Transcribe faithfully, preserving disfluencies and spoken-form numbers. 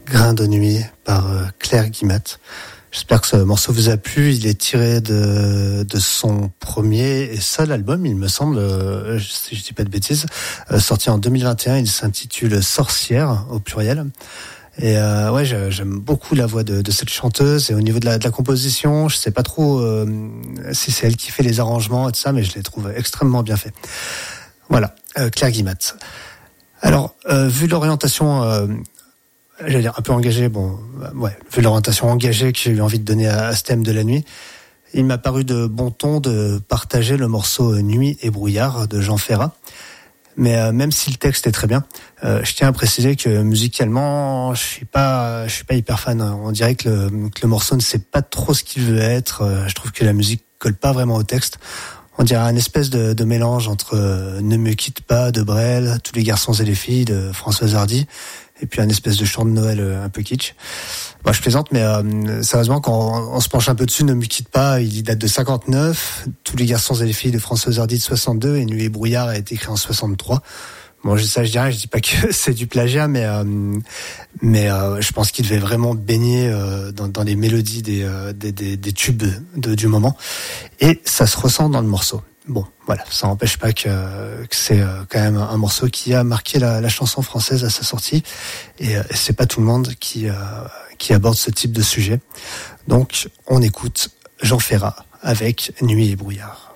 Grain de nuit par euh, Claire Guillemette. J'espère que ce morceau vous a plu. Il est tiré de, de son premier et seul album, il me semble, euh, si je dis pas de bêtises, euh, sorti en deux mille vingt et un. Il s'intitule Sorcière, au pluriel. Et euh, ouais, j'aime beaucoup la voix de, de cette chanteuse. Et au niveau de la, de la composition, je sais pas trop euh, si c'est elle qui fait les arrangements et tout ça, mais je les trouve extrêmement bien faits. Voilà, euh, Claire Guillemette. Alors, euh, vu l'orientation... Euh, j'allais dire un peu engagé, bon, ouais, vu l'orientation engagée que j'ai eu envie de donner à, à ce thème de la nuit, il m'a paru de bon ton de partager le morceau Nuit et brouillard de Jean Ferrat. Mais euh, même si le texte est très bien, euh, je tiens à préciser que musicalement, je suis pas, je suis pas hyper fan. On dirait que le, que le morceau ne sait pas trop ce qu'il veut être. Euh, je trouve que la musique colle pas vraiment au texte. On dirait un espèce de, de mélange entre euh, Ne me quitte pas de Brel, Tous les garçons et les filles de Françoise Hardy, et puis un espèce de chant de Noël euh, un peu kitsch. Bon, je plaisante, mais euh, sérieusement, quand on, on se penche un peu dessus, Ne me quitte pas, il date de cinquante-neuf, Tous les garçons et les filles de Françoise Hardy de soixante-deux, et Nuit et brouillard a été écrit en soixante-trois. Bon, ça je dirais, je dis pas que c'est du plagiat, mais euh, mais euh, je pense qu'il devait vraiment baigner euh, dans, dans les mélodies des, euh, des, des, des tubes de, du moment, et ça se ressent dans le morceau. Bon, voilà, ça n'empêche pas que, que c'est quand même un morceau qui a marqué la, la chanson française à sa sortie, et, et c'est pas tout le monde qui, euh, qui aborde ce type de sujet. Donc, on écoute Jean Ferrat avec Nuit et brouillard.